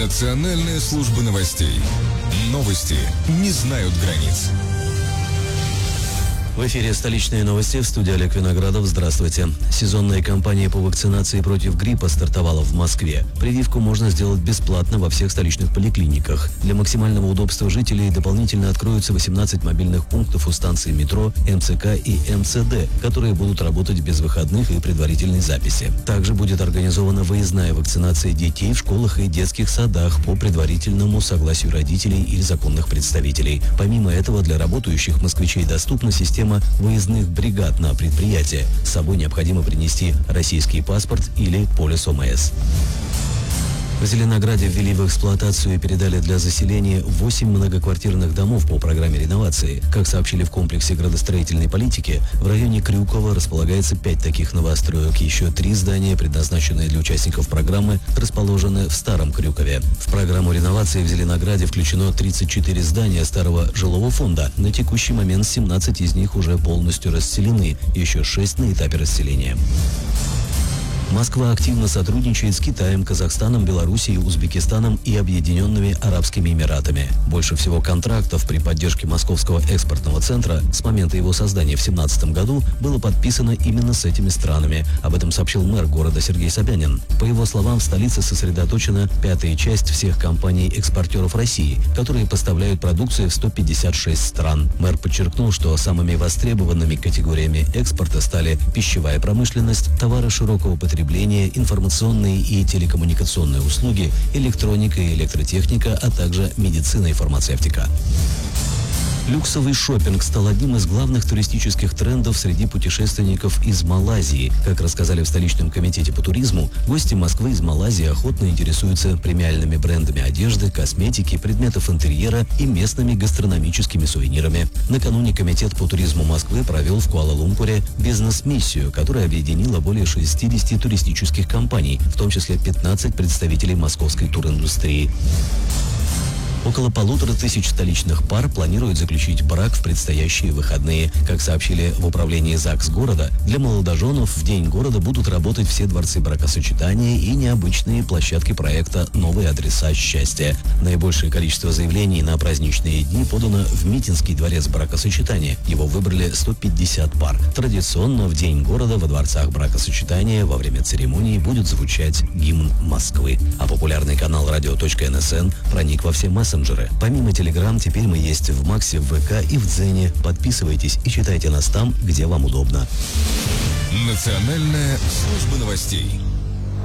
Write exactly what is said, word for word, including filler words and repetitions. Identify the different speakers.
Speaker 1: Национальная служба новостей. Новости не знают границ.
Speaker 2: В эфире столичные новости, в студии Олег Виноградов. Здравствуйте. Сезонная кампания по вакцинации против гриппа стартовала в Москве. Прививку можно сделать бесплатно во всех столичных поликлиниках. Для максимального удобства жителей дополнительно откроются восемнадцать мобильных пунктов у станций метро, эм цэ ка и эм цэ дэ, которые будут работать без выходных и предварительной записи. Также будет организована выездная вакцинация детей в школах и детских садах по предварительному согласию родителей или законных представителей. Помимо этого, для работающих москвичей доступна система выездных бригад на предприятие. С собой необходимо принести российский паспорт или полис о эм эс. В Зеленограде ввели в эксплуатацию и передали для заселения восемь многоквартирных домов по программе реновации. Как сообщили в комплексе градостроительной политики, в районе Крюкова располагается пять таких новостроек. Еще три здания, предназначенные для участников программы, расположены в Старом Крюкове. В программу реновации в Зеленограде включено тридцать четыре здания старого жилого фонда. На текущий момент семнадцать из них уже полностью расселены, еще шесть на этапе расселения. Москва активно сотрудничает с Китаем, Казахстаном, Белоруссией, Узбекистаном и Объединенными Арабскими Эмиратами. Больше всего контрактов при поддержке Московского экспортного центра с момента его создания в две тысячи семнадцатом году было подписано именно с этими странами. Об этом сообщил мэр города Сергей Собянин. По его словам, в столице сосредоточена пятая часть всех компаний-экспортеров России, которые поставляют продукцию в сто пятьдесят шесть стран. Мэр подчеркнул, что самыми востребованными категориями экспорта стали пищевая промышленность, товары широкого потребления, информационные и телекоммуникационные услуги, электроника и электротехника, а также медицина и фармацевтика. Люксовый шопинг стал одним из главных туристических трендов среди путешественников из Малайзии. Как рассказали в столичном комитете по туризму, гости Москвы из Малайзии охотно интересуются премиальными брендами одежды, косметики, предметов интерьера и местными гастрономическими сувенирами. Накануне комитет по туризму Москвы провел в Куала-Лумпуре бизнес-миссию, которая объединила более шестидесяти туристических компаний, в том числе пятнадцать представителей московской туриндустрии. Около полутора тысяч столичных пар планируют заключить брак в предстоящие выходные. Как сообщили в управлении ЗАГС города, для молодоженов в День города будут работать все дворцы бракосочетания и необычные площадки проекта «Новые адреса счастья». Наибольшее количество заявлений на праздничные дни подано в Митинский дворец бракосочетания. Его выбрали сто пятьдесят пар. Традиционно в День города во дворцах бракосочетания во время церемонии будет звучать гимн Москвы. А популярный канал радио точка эн эс эн проник во все массы. Помимо Телеграм, теперь мы есть в Максе, в вэ ка и в Дзене. Подписывайтесь и читайте нас там, где вам удобно.
Speaker 1: Национальная служба новостей.